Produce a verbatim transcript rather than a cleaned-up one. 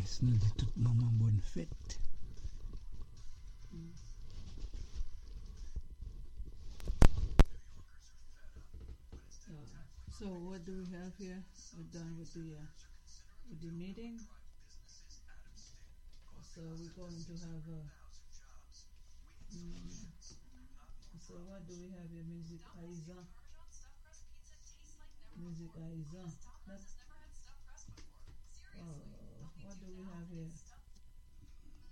Yes, nous dit toute maman bonne fête. Mm. Uh, so what do we have here? We're done with the uh, with the meeting. So we're going to have a. Mm, so what do we have here? Music Aiza. Music Aiza. That, oh, what do we have here?